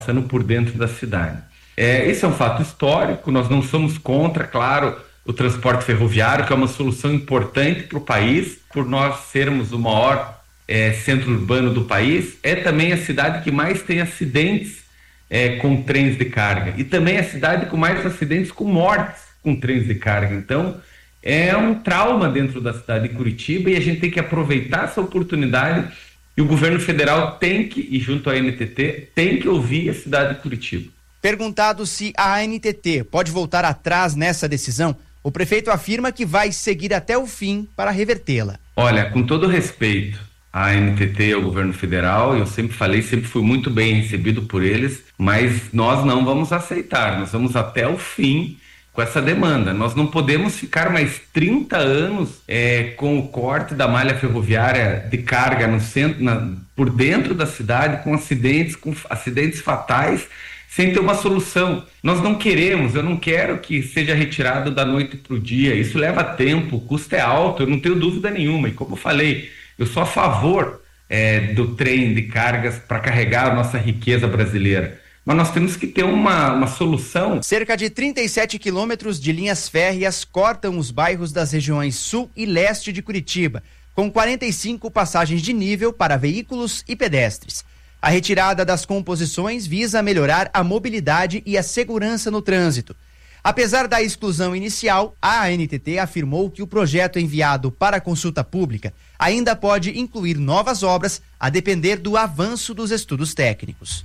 passando por dentro da cidade. Esse é um fato histórico, nós não somos contra, claro, o transporte ferroviário, que é uma solução importante para o país, por nós sermos o maior centro urbano do país, é também a cidade que mais tem acidentes com trens de carga, e também a cidade com mais acidentes com mortes com trens de carga. Então, é um trauma dentro da cidade de Curitiba, e a gente tem que aproveitar essa oportunidade, e o governo federal tem que, e junto à ANTT, tem que ouvir a cidade de Curitiba. Perguntado se a ANTT pode voltar atrás nessa decisão, o prefeito afirma que vai seguir até o fim para revertê-la. Olha, com todo respeito à ANTT e ao governo federal, eu sempre falei, sempre fui muito bem recebido por eles, mas nós não vamos aceitar, nós vamos até o fim com essa demanda. Nós não podemos ficar mais 30 anos com o corte da malha ferroviária de carga no centro, por dentro da cidade, com acidentes fatais, sem ter uma solução. Nós não queremos, eu não quero que seja retirado da noite para o dia, isso leva tempo, o custo é alto, eu não tenho dúvida nenhuma, e como eu falei, eu sou a favor do trem de cargas para carregar a nossa riqueza brasileira, mas nós temos que ter uma solução. Cerca de 37 quilômetros de linhas férreas cortam os bairros das regiões sul e leste de Curitiba, com 45 passagens de nível para veículos e pedestres. A retirada das composições visa melhorar a mobilidade e a segurança no trânsito. Apesar da exclusão inicial, a ANTT afirmou que o projeto enviado para consulta pública ainda pode incluir novas obras, a depender do avanço dos estudos técnicos.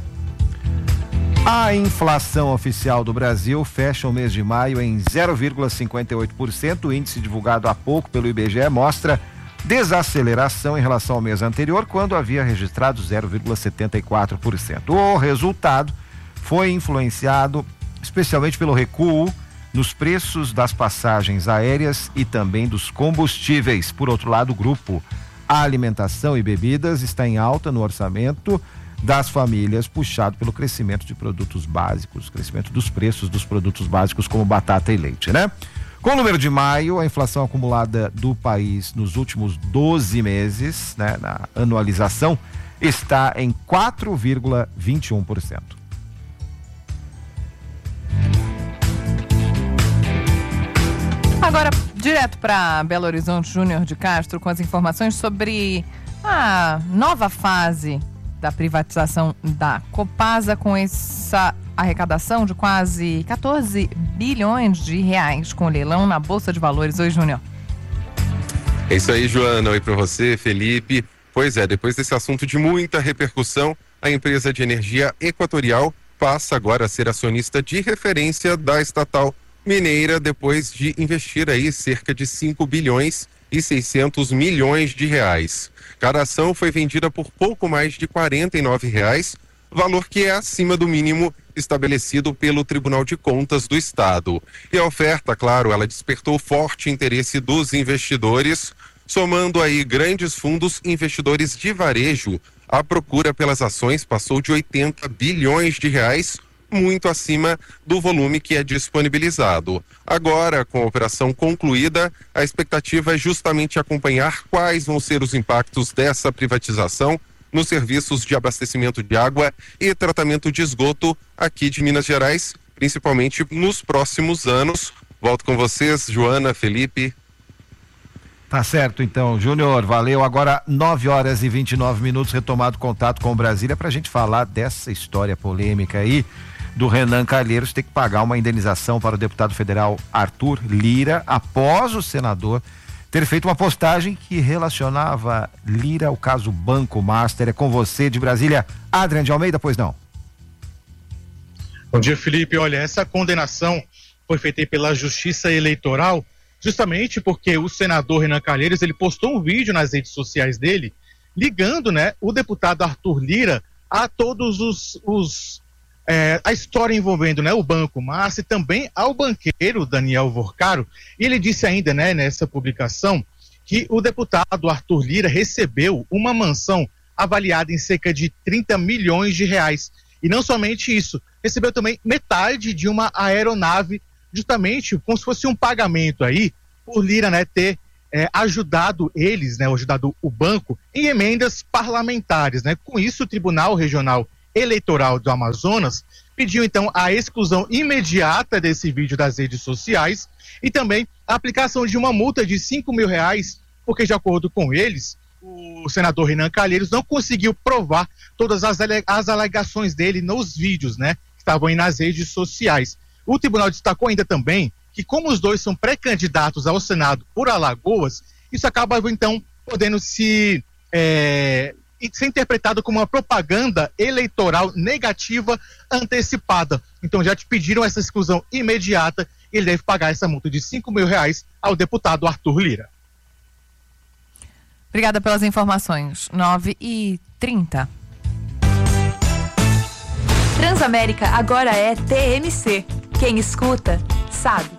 A inflação oficial do Brasil fecha o mês de maio em 0,58%. O índice divulgado há pouco pelo IBGE mostra desaceleração em relação ao mês anterior, quando havia registrado 0,74%. O resultado foi influenciado especialmente pelo recuo nos preços das passagens aéreas e também dos combustíveis. Por outro lado, o grupo Alimentação e Bebidas está em alta no orçamento das famílias, puxado pelo crescimento de produtos básicos, crescimento dos preços dos produtos básicos como batata e leite, né? Com o número de maio, a inflação acumulada do país nos últimos 12 meses, né, na anualização, está em 4,21%. Agora, direto para Belo Horizonte, Júnior de Castro, com as informações sobre a nova fase da privatização da Copasa, com essa arrecadação de quase 14 bilhões de reais com leilão na Bolsa de Valores. Oi, Júnior. É isso aí, Joana. Oi para você, Felipe. Pois é, depois desse assunto de muita repercussão, a empresa de energia Equatorial passa agora a ser acionista de referência da estatal mineira, depois de investir aí cerca de 5 bilhões e 600 milhões de reais. Cada ação foi vendida por pouco mais de R$ 49, valor que é acima do mínimo estabelecido pelo Tribunal de Contas do Estado. E a oferta, claro, ela despertou forte interesse dos investidores, somando aí grandes fundos investidores de varejo. A procura pelas ações passou de 80 bilhões de reais, muito acima do volume que é disponibilizado. Agora, com a operação concluída, a expectativa é justamente acompanhar quais vão ser os impactos dessa privatização nos serviços de abastecimento de água e tratamento de esgoto aqui de Minas Gerais, principalmente nos próximos anos. Volto com vocês, Joana, Felipe. Tá certo, então, Júnior, valeu. Agora 9h29, retomado contato com Brasília para a gente falar dessa história polêmica aí do Renan Calheiros ter que pagar uma indenização para o deputado federal Arthur Lira após o senador ter feito uma postagem que relacionava Lira ao caso Banco Master. É com você de Brasília, Adrian de Almeida, pois não? Bom dia, Felipe. Olha, essa condenação foi feita pela Justiça Eleitoral justamente porque o senador Renan Calheiros, ele postou um vídeo nas redes sociais dele ligando, né, o deputado Arthur Lira a todos a história envolvendo, né, o Banco Master e também ao banqueiro Daniel Vorcaro. E ele disse ainda, né, nessa publicação, que o deputado Arthur Lira recebeu uma mansão avaliada em cerca de 30 milhões de reais. E não somente isso, recebeu também metade de uma aeronave, justamente como se fosse um pagamento aí, por Lira, né, ter ajudado eles, né, ajudado o banco em emendas parlamentares, né. Com isso, o Tribunal Regional Eleitoral do Amazonas pediu então a exclusão imediata desse vídeo das redes sociais e também a aplicação de uma multa de R$5 mil, porque de acordo com eles, o senador Renan Calheiros não conseguiu provar todas as alegações dele nos vídeos, né, que estavam aí nas redes sociais. O tribunal destacou ainda também que, como os dois são pré-candidatos ao Senado por Alagoas, isso acaba então podendo ser interpretado como uma propaganda eleitoral negativa antecipada. Então já te pediram essa exclusão imediata e ele deve pagar essa multa de R$5 mil ao deputado Arthur Lira. Obrigada pelas informações. 9h30. Transamérica agora é TMC. Quem escuta, sabe.